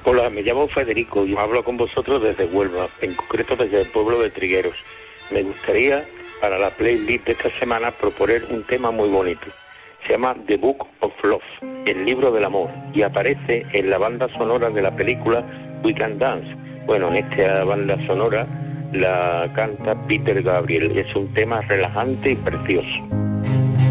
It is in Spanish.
Hola, me llamo Federico y hablo con vosotros desde Huelva, en concreto desde el pueblo de Trigueros. Me gustaría, para la playlist de esta semana, proponer un tema muy bonito. Se llama The Book of Love, el libro del amor, y aparece en la banda sonora de la película We Can Dance. Bueno, en esta banda sonora la canta Peter Gabriel. Es un tema relajante y precioso.